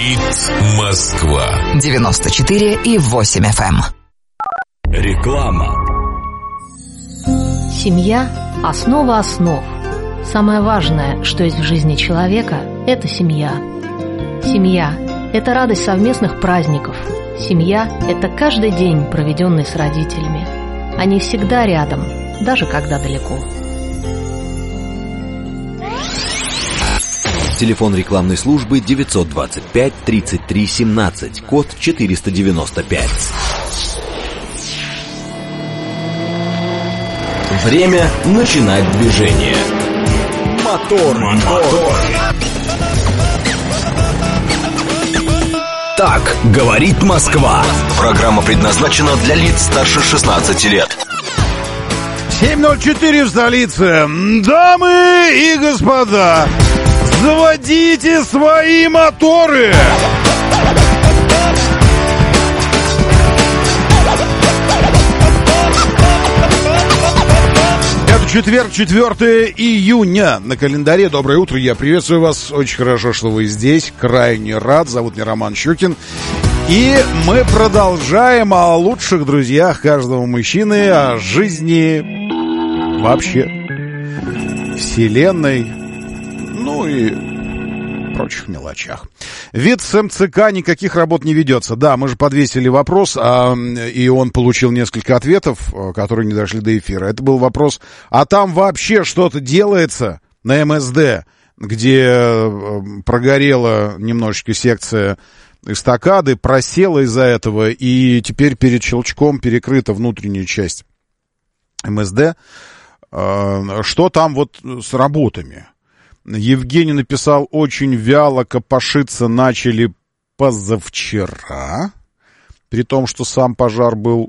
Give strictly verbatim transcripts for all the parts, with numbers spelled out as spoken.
Говорит Москва. девяносто четыре и восемь эф эм. Реклама. Семья – основа основ. Самое важное, что есть в жизни человека – это семья. Семья – это радость совместных праздников. Семья – это каждый день, проведенный с родителями. Они всегда рядом, даже когда далеко. Телефон рекламной службы девятьсот двадцать пять тридцать три семнадцать, код четыреста девяносто пять. Время начинать движение. Мотор, мотор. Так говорит Москва. Программа предназначена для лиц старше шестнадцати лет. семь ноль четыре в столице. Дамы и господа, заводите свои моторы! Это четверг, четвёртое июня на календаре. Доброе утро, я приветствую вас. Очень хорошо, что вы здесь. Крайне рад. Зовут меня Роман Щукин. И мы продолжаем о лучших друзьях каждого мужчины, о жизни вообще, вселенной, ну и прочих мелочах. Вид с эм цэ ка никаких работ не ведется. Да, мы же подвесили вопрос, а, и он получил несколько ответов, которые не дошли до эфира. Это был вопрос, а там вообще что-то делается на эм эс дэ, где прогорела немножечко секция эстакады, просела из-за этого, и теперь перед щелчком перекрыта внутренняя часть эм эс дэ. Что там вот с работами? Евгений написал, очень вяло копошиться начали позавчера, при том, что сам пожар был...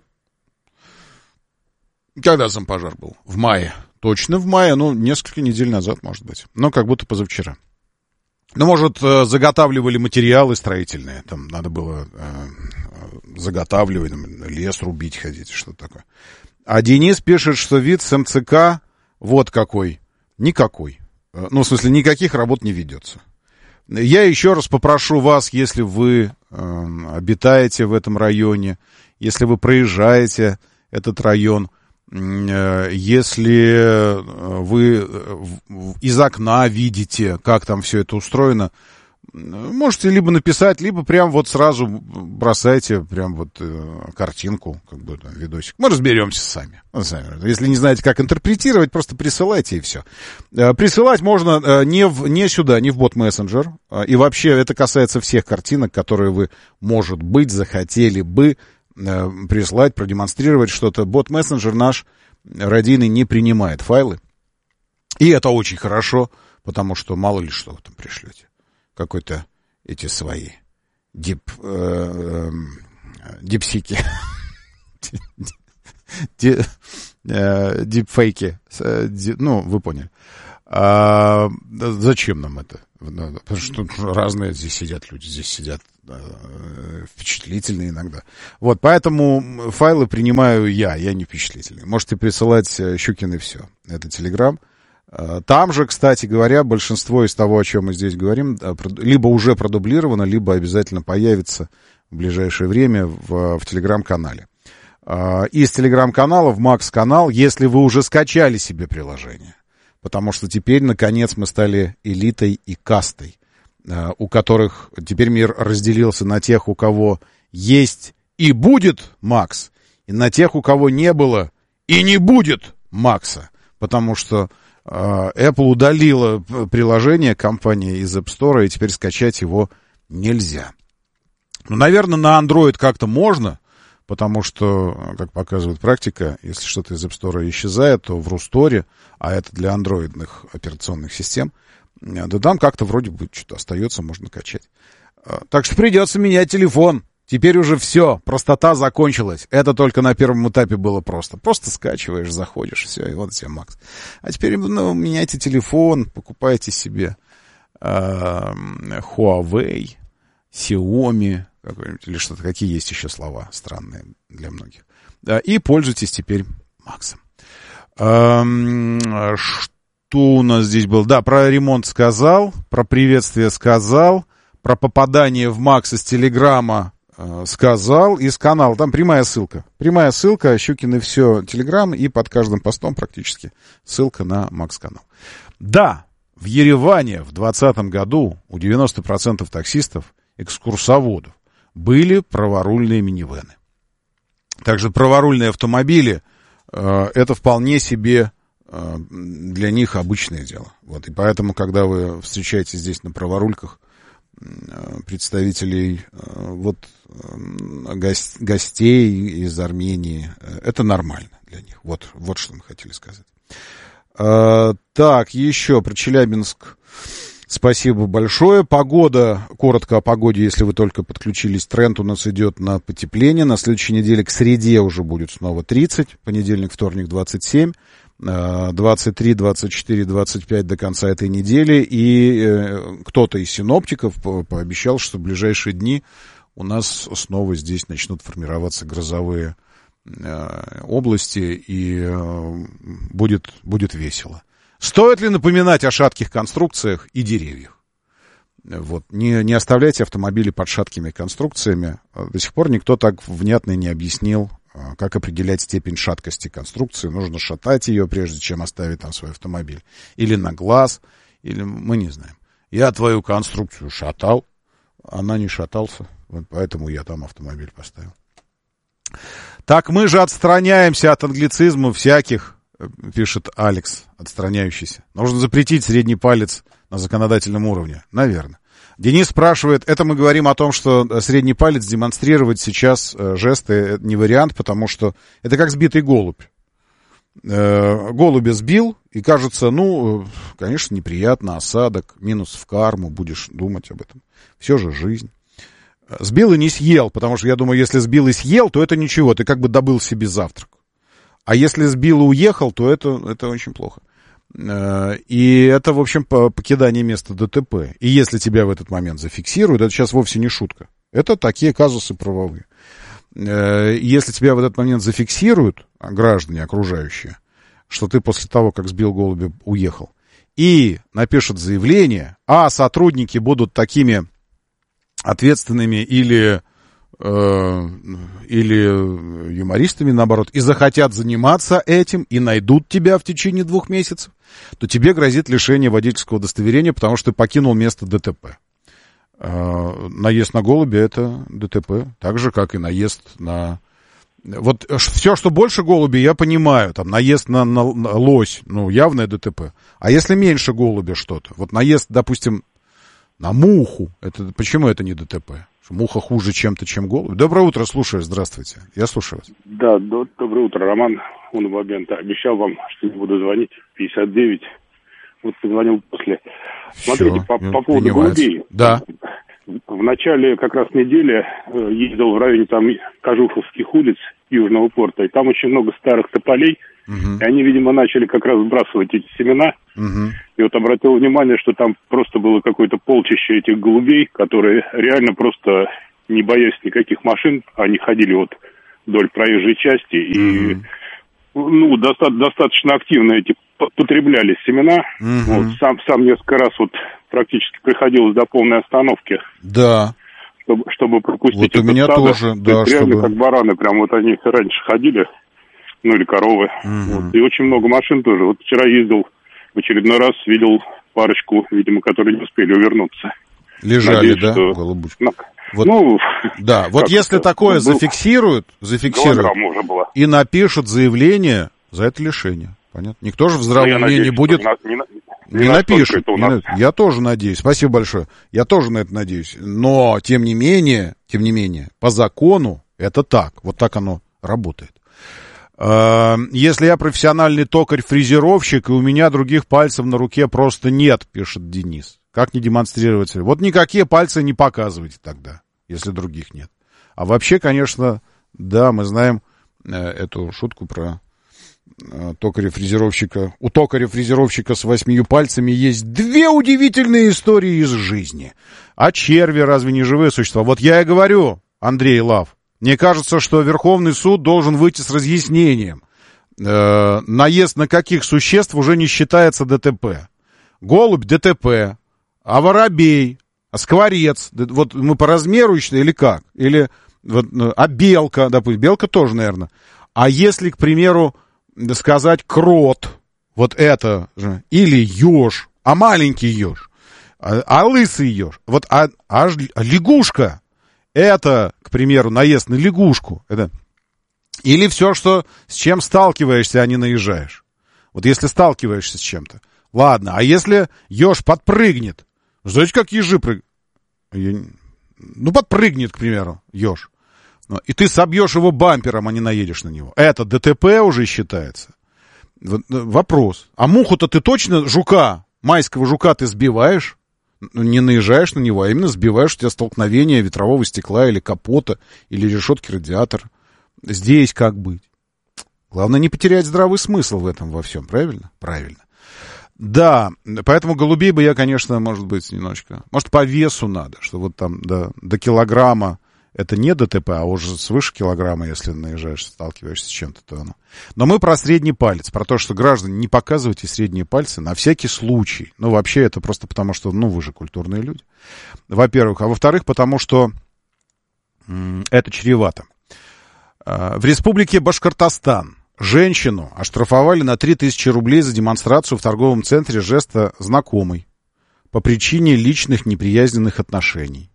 Когда сам пожар был? В мае. Точно в мае, ну, несколько недель назад, может быть. Но как будто позавчера. Ну, может, заготавливали материалы строительные, там надо было э, заготавливать, лес рубить, ходить, что-то такое. А Денис пишет, что вид с эм цэ ка вот какой. Никакой. Ну, в смысле, никаких работ не ведется. Я еще раз попрошу вас, если вы э, обитаете в этом районе, если вы проезжаете этот район, э, если вы из окна видите, как там все это устроено, можете либо написать, либо прям вот сразу бросайте прям вот э, картинку, как бы, да, видосик. Мы разберемся сами. Если не знаете, как интерпретировать, просто присылайте и все. Э, присылать можно э, не, в, не сюда, не в бот-мессенджер. Э, и вообще это касается всех картинок, которые вы, может быть, захотели бы э, прислать, продемонстрировать что-то. Бот-мессенджер наш родийный не принимает файлы. И это очень хорошо, потому что мало ли что вы там пришлете. Какой-то эти свои дип, э, э, дипсики, дипфейки, ну, вы поняли. А зачем нам это? Потому что разные здесь сидят люди, здесь сидят впечатлительные иногда. Вот, поэтому файлы принимаю я, я не впечатлительный. Можете присылать Щукин и все. Это Телеграм. Там же, кстати говоря, большинство из того, о чем мы здесь говорим, либо уже продублировано, либо обязательно появится в ближайшее время в, в Телеграм-канале. Из Телеграм-канала в Макс-канал, если вы уже скачали себе приложение. Потому что теперь, наконец, мы стали элитой и кастой, у которых теперь мир разделился на тех, у кого есть и будет Макс, и на тех, у кого не было и не будет Макса. Потому что Apple удалила приложение компании из App Store, и теперь скачать его нельзя. Ну, наверное, на Android как-то можно, потому что, как показывает практика, если что-то из App Store исчезает, то в Русторе, а это для андроидных операционных систем, да там как-то вроде бы что-то остается, можно качать. Так что придется менять телефон. Теперь уже все, простота закончилась. Это только на первом этапе было просто. Просто скачиваешь, заходишь, все, и вот тебе Макс. А теперь, ну, меняйте телефон, покупайте себе э, Huawei, Xiaomi, или что-то, какие есть еще слова странные для многих. И пользуйтесь теперь Максом. Э, что у нас здесь было? Да, про ремонт сказал, про приветствие сказал. про попадание в МАКС из Телеграма э, сказал, из канала. Там прямая ссылка. Прямая ссылка, Щукин и все, Телеграм, и под каждым постом практически ссылка на МАКС-канал. Да, в Ереване в двадцатом году у девяноста процентов таксистов, экскурсоводов, были праворульные минивэны. Также праворульные автомобили э, это вполне себе э, для них обычное дело. Вот, и поэтому, когда вы встречаете здесь на праворульках э, представителей э, вот, э, гость, гостей из Армении, э, это нормально для них. Вот, вот что мы хотели сказать. Э, так, еще про Челябинск. Спасибо большое. Погода, коротко о погоде, если вы только подключились. Тренд у нас идет на потепление. На следующей неделе к среде уже будет снова тридцать. Понедельник, вторник двадцать семь. двадцать три, двадцать четыре, двадцать пять до конца этой недели. И кто-то из синоптиков пообещал, что в ближайшие дни у нас снова здесь начнут формироваться грозовые области. И будет, будет весело. Стоит ли напоминать о шатких конструкциях и деревьях? Вот. Не, не оставляйте автомобили под шаткими конструкциями. До сих пор никто так внятно не объяснил, как определять степень шаткости конструкции. Нужно шатать ее, прежде чем оставить там свой автомобиль. Или на глаз, или мы не знаем. Я твою конструкцию шатал, она не шатался, вот поэтому я там автомобиль поставил. Так мы же отстраняемся от англицизмов всяких, пишет Алекс, отстраняющийся. Нужно запретить средний палец на законодательном уровне. Наверное. Денис спрашивает, это мы говорим о том, что средний палец демонстрировать сейчас жесты не вариант, потому что это как сбитый голубь. Голубя сбил, и кажется, ну, конечно, неприятно, осадок, минус в карму, будешь думать об этом. Все же жизнь. Сбил и не съел, потому что я думаю, если сбил и съел, то это ничего, ты как бы добыл себе завтрак. А если сбил и уехал, то это, это очень плохо. И это, в общем, покидание места ДТП. И если тебя в этот момент зафиксируют, это сейчас вовсе не шутка. Это такие казусы правовые. Если тебя в этот момент зафиксируют, граждане окружающие, что ты после того, как сбил голубя, уехал, и напишут заявление, а сотрудники будут такими ответственными или... или юмористами, наоборот, и захотят заниматься этим, и найдут тебя в течение двух месяцев, то тебе грозит лишение водительского удостоверения, потому что ты покинул место ДТП. Наезд на голубя — это ДТП, так же, как и наезд на... Вот все, что больше голуби, я понимаю, там, наезд на, на, на лось, ну, явное ДТП. А если меньше голубя что-то, вот наезд, допустим, на муху, это, почему это не ДТП? Муха хуже чем-то, чем голубь. Доброе утро, слушаю, здравствуйте. Я слушаю вас. Да, до, доброе утро, Роман Унабабента. Обещал вам, что не буду звонить. пятьдесят девять. Вот позвонил после. Смотрите, Все, по, по поводу голубей. Да. В начале как раз недели ездил в районе там Кожуховских улиц Южного порта, и там очень много старых тополей. Uh-huh. И они, видимо, начали как раз сбрасывать эти семена. Uh-huh. И вот обратил внимание, что там просто было какое-то полчище этих голубей, которые реально просто, не боясь никаких машин, они ходили вот вдоль проезжей части. И uh-huh. ну, доста- достаточно активно эти потребляли семена. Uh-huh. Вот, сам, сам несколько раз вот практически приходилось до полной остановки. Да. Чтобы, чтобы пропустить вот это у меня стадо. тоже, да, реально чтобы... как бараны, прям вот они раньше ходили. Ну, или коровы. Uh-huh. Вот. И очень много машин тоже. Вот вчера ездил в очередной раз, видел парочку, видимо, которые не успели увернуться. Лежали, Надеюсь, да, что... голубушки? Ну, вот, ну, да, вот если такое был... зафиксируют, зафиксируют и напишут заявление за это лишение. Понятно? Никто же в здравом уме не будет... Не, не, не напишет. Не на... Я тоже надеюсь. Спасибо большое. Я тоже на это надеюсь. Но, тем не менее, тем не менее, по закону это так. Вот так оно работает. Если я профессиональный токарь-фрезеровщик, и у меня других пальцев на руке просто нет, пишет Денис. Как не демонстрировать? Вот никакие пальцы не показывайте тогда, если других нет. А вообще, конечно, да, мы знаем э, эту шутку про э, токаря-фрезеровщика. У токаря-фрезеровщика с восьмию пальцами есть две удивительные истории из жизни. А черви разве не живые существа? Вот я и говорю, Андрей Лав. Мне кажется, что Верховный суд должен выйти с разъяснением. Э, наезд на каких существ уже не считается ДТП. Голубь — ДТП, а воробей А скворец, вот мы по размеру считаем или как? Или, вот, а белка, допустим, белка тоже, наверное. А если, к примеру, сказать крот, вот это же, или еж, а маленький еж, а, а лысый еж, вот, а, а, а лягушка, это, к примеру, наезд на лягушку, это, или все, что, с чем сталкиваешься, а не наезжаешь. Вот если сталкиваешься с чем-то. Ладно, а если еж подпрыгнет? Знаете, как ежи прыгают? Ну, подпрыгнет, к примеру, еж. И ты собьешь его бампером, а не наедешь на него. Это ДТП уже считается. Вопрос. А муху-то ты точно, жука, майского жука ты сбиваешь? Не наезжаешь на него, а именно сбиваешь у тебя столкновение ветрового стекла или капота, или решетки радиатора. Здесь как быть? Главное не потерять здравый смысл в этом во всем, правильно? Правильно. Да, поэтому голубей бы я, конечно, может быть, немножечко... Может, по весу надо, что вот там до, до килограмма это не ДТП, а уже свыше килограмма, если наезжаешь, сталкиваешься с чем-то, то оно... Но мы про средний палец, про то, что, граждане, не показывайте средние пальцы на всякий случай. Ну, вообще, это просто потому, что, ну, вы же культурные люди, во-первых. А во-вторых, потому что м- это чревато. В Республике Башкортостан женщину оштрафовали на три тысячи рублей за демонстрацию в торговом центре жеста «знакомый» по причине личных неприязненных отношений.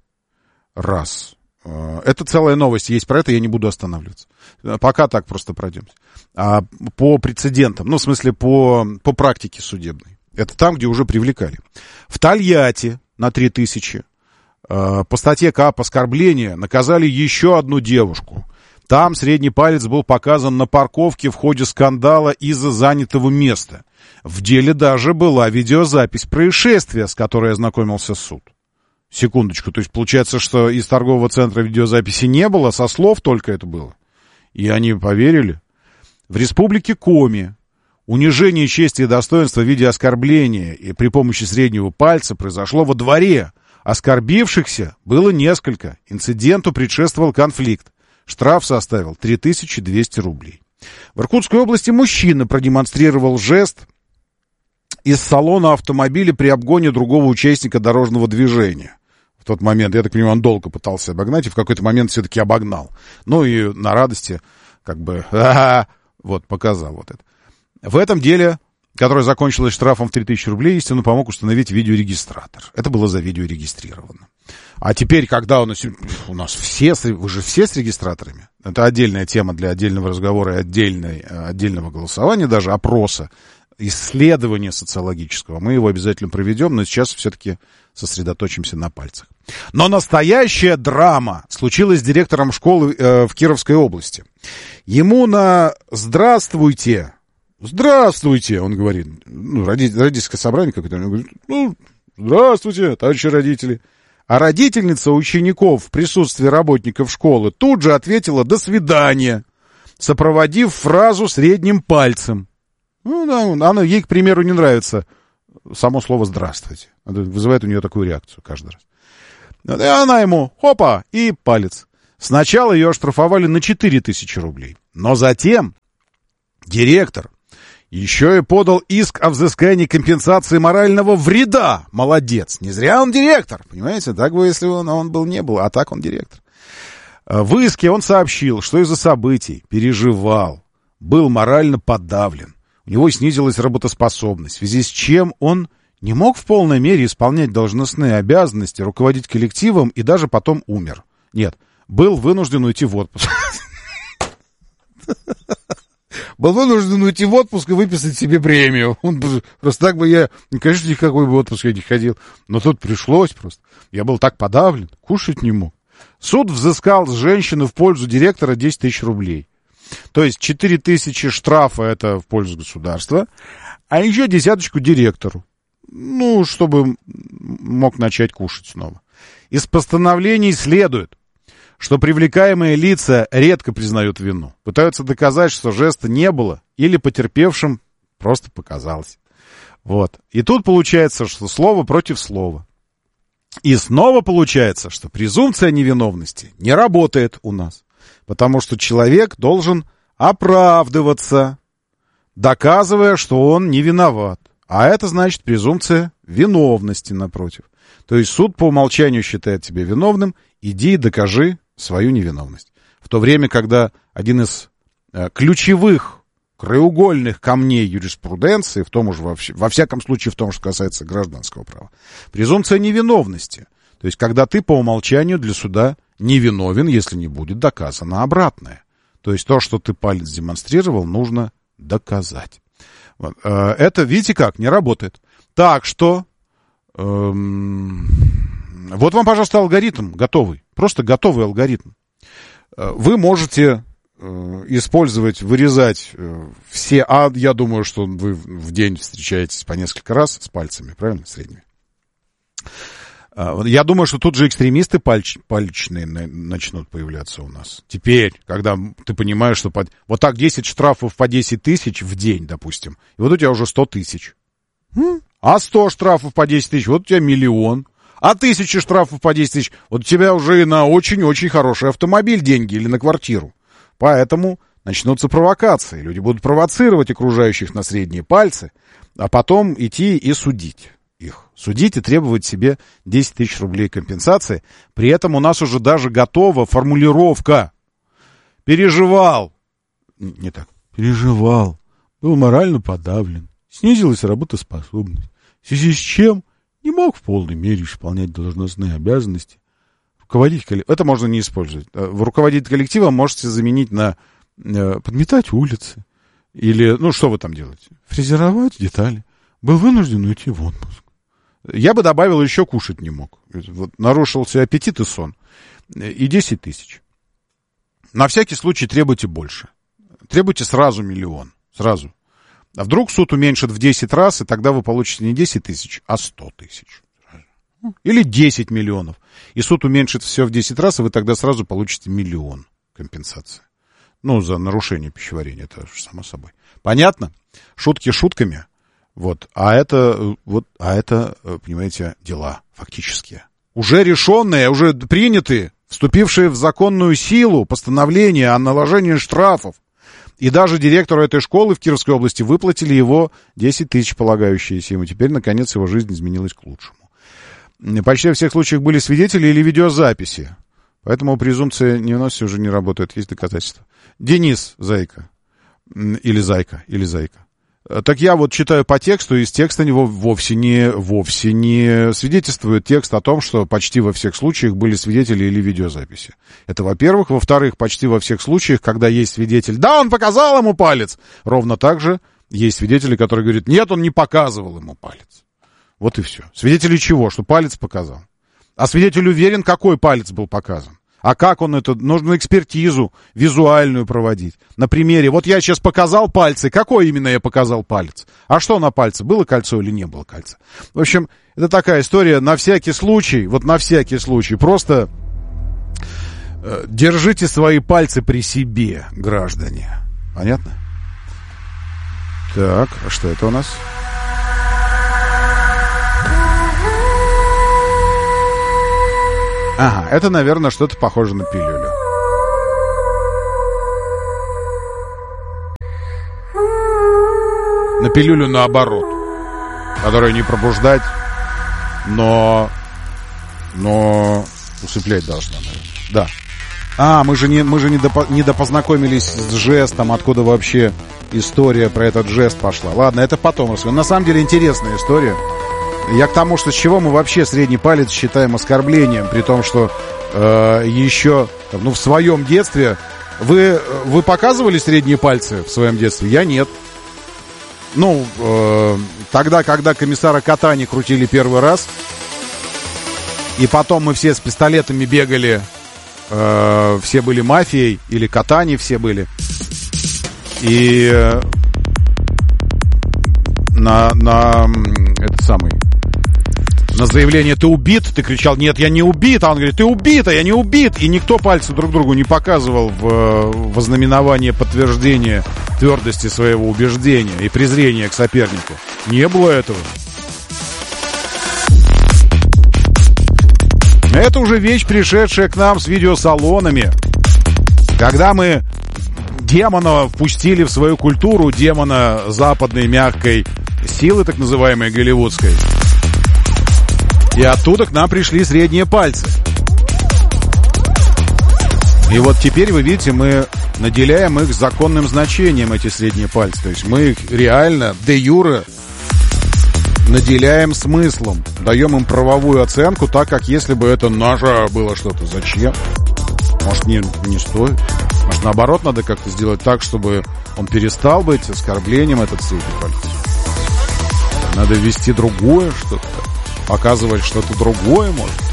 Раз. Это целая новость есть про это, я не буду останавливаться. Пока так просто пройдемся. А по прецедентам, ну, в смысле, по, по практике судебной. Это там, где уже привлекали. В Тольятти на три тысячи по статье КАП «Оскорбление» наказали еще одну девушку. Там средний палец был показан на парковке в ходе скандала из-за занятого места. В деле даже была видеозапись происшествия, с которой ознакомился суд. Секундочку, то есть получается, что из торгового центра видеозаписи не было, со слов только это было. И они поверили. В Республике Коми унижение чести и достоинства в виде оскорбления и при помощи среднего пальца произошло во дворе. Оскорбившихся было несколько. Инциденту предшествовал конфликт. Штраф составил три тысячи двести рублей. В Иркутской области мужчина продемонстрировал жест из салона автомобиля при обгоне другого участника дорожного движения. В тот момент, я так понимаю, он долго пытался обогнать и в какой-то момент все-таки обогнал. Ну и на радости как бы вот показал вот это. В этом деле, которое закончилось штрафом в три тысячи рублей, истинно помог установить видеорегистратор. Это было зарегистрировано. А теперь, когда у нас, у нас все, вы же все с регистраторами, это отдельная тема для отдельного разговора и отдельной, отдельного голосования, даже опроса, исследования социологического. Мы его обязательно проведем, но сейчас все-таки сосредоточимся на пальцах. Но настоящая драма случилась с директором школы э, в Кировской области. Ему на «здравствуйте», «здравствуйте», он говорит, ну, родительское собрание какое-то, он говорит, ну, «здравствуйте, товарищи родители». А родительница учеников в присутствии работников школы тут же ответила «до свидания», сопроводив фразу средним пальцем. Ну, да, она, ей, к примеру, не нравится само слово «здравствуйте». Это вызывает у нее такую реакцию каждый раз. И она ему хопа и палец. Сначала ее оштрафовали на четыре тысячи рублей. Но затем директор еще и подал иск о взыскании компенсации морального вреда. Молодец. Не зря он директор. Понимаете, так бы, если он, он был, не был. А так он директор. В иске он сообщил, что из-за событий переживал, был морально подавлен. У него снизилась работоспособность, в связи с чем он не мог в полной мере исполнять должностные обязанности, руководить коллективом и даже потом умер. Нет, был вынужден уйти в отпуск. Был вынужден уйти в отпуск и выписать себе премию. Он, просто так бы я, конечно, никакой бы отпуск я не ходил. Но тут пришлось просто. Я был так подавлен, кушать не мог. Суд взыскал с женщины в пользу директора десять тысяч рублей. То есть четыре тысячи штрафа это в пользу государства, а еще десяточку директору. Ну, чтобы мог начать кушать снова. Из постановлений следует, что привлекаемые лица редко признают вину. Пытаются доказать, что жеста не было, или потерпевшим просто показалось. Вот. И тут получается, что слово против слова. И снова получается, что презумпция невиновности не работает у нас. Потому что человек должен оправдываться, доказывая, что он не виноват. А это значит презумпция виновности, напротив. То есть суд по умолчанию считает тебя виновным, иди и докажи свою невиновность. В то время, когда один из э, ключевых, краеугольных камней юриспруденции, в том уж во, во всяком случае в том, что касается гражданского права, презумпция невиновности. То есть, когда ты по умолчанию для суда невиновен, если не будет доказано обратное. То есть, то, что ты палец демонстрировал, нужно доказать. Вот. Это, видите как, не работает. Так что, эм, вот вам, пожалуйста, алгоритм готовый. Просто готовый алгоритм. Вы можете э, использовать, вырезать э, все... А я думаю, что вы в день встречаетесь по несколько раз с пальцами, правильно, средними? Я думаю, что тут же экстремисты пальч, пальчные начнут появляться у нас. Теперь, когда ты понимаешь, что под... вот так десять штрафов по десять тысяч в день, допустим, и вот у тебя уже сто тысяч. А сто штрафов по десять тысяч, вот у тебя миллион. А тысячи штрафов по десять тысяч, вот у тебя уже и на очень-очень хороший автомобиль деньги или на квартиру. Поэтому начнутся провокации. Люди будут провоцировать окружающих на средние пальцы, а потом идти и судить их. Судить и требовать себе десять тысяч рублей компенсации. При этом у нас уже даже готова формулировка. Переживал. Не так. Переживал. Был морально подавлен. Снизилась работоспособность. В связи с чем не мог в полной мере исполнять должностные обязанности. Руководить коллективом. Это можно не использовать. Руководить коллективом можете заменить на подметать улицы. Или, ну, что вы там делаете? Фрезеровать детали. Был вынужден уйти в отпуск. Я бы добавил, еще кушать не мог. Вот нарушился аппетит и сон. И десять тысяч. На всякий случай требуйте больше. Требуйте сразу миллион. Сразу. А вдруг суд уменьшит в десять раз, и тогда вы получите не десять тысяч, а сто тысяч. Или десять миллионов. И суд уменьшит все в десять раз, и вы тогда сразу получите миллион компенсации. Ну, за нарушение пищеварения, это же само собой. Понятно? Шутки шутками. Вот, а это, вот, а это, понимаете, дела фактические. Уже решенные, уже принятые, вступившие в законную силу постановления о наложении штрафов. И даже директору этой школы в Кировской области выплатили его десять тысяч, полагающиеся ему. Теперь, наконец, его жизнь изменилась к лучшему. Почти во всех случаях были свидетели или видеозаписи. Поэтому презумпция невиновности уже не работает. Есть доказательства. Денис Зайка. Или Зайка. Или Зайка. Так я вот читаю по тексту, и из текста него вовсе не, вовсе не свидетельствует текст о том, что почти во всех случаях были свидетели или видеозаписи. Это, во-первых. Во-вторых, почти во всех случаях, когда есть свидетель, да, он показал ему палец, ровно так же есть свидетели, которые говорят, нет, он не показывал ему палец. Вот и все. Свидетели чего? Что палец показал. А свидетель уверен, какой палец был показан. А как он это? Нужно экспертизу визуальную проводить. На примере, вот я сейчас показал пальцы. Какой именно я показал палец? А что на пальце? Было кольцо или не было кольца? В общем, это такая история на всякий случай. Вот на всякий случай. Просто э, держите свои пальцы при себе, граждане. Понятно? Так, а что это у нас? Ага, это, наверное, что-то похоже на пилюлю. На пилюлю наоборот. Которую не пробуждать, но... Но... усыплять должна, наверное. Да. А, мы же не, мы же не, допо, не допознакомились с жестом, откуда вообще история про этот жест пошла. Ладно, это потом расскажу. На самом деле интересная история. Я к тому, что с чего мы вообще средний палец считаем оскорблением, при том, что э, еще, ну, в своем детстве... Вы, вы показывали средние пальцы в своем детстве? Я нет. Ну, э, тогда, когда комиссара Катани крутили первый раз, и потом мы все с пистолетами бегали, э, все были мафией, или Катани все были, и э, на, на этот самый... На заявление «ты убит», ты кричал «нет, я не убит», а он говорит «ты убит, а я не убит». И никто пальцы друг другу не показывал в, в ознаменование подтверждения твердости своего убеждения и презрения к сопернику. Не было этого. Это уже вещь, пришедшая к нам с видеосалонами. Когда мы демона впустили в свою культуру, демона западной мягкой силы, так называемой голливудской. И оттуда к нам пришли средние пальцы. И вот теперь, вы видите, мы наделяем их законным значением, эти средние пальцы. То есть мы их реально, де юре, наделяем смыслом. Даем им правовую оценку, так как если бы это наше было что-то. Зачем? Может, не, не стоит? Может, наоборот, надо как-то сделать так, чтобы он перестал быть оскорблением, этот средний палец. Надо ввести другое что-то. Показывать что-то другое, может.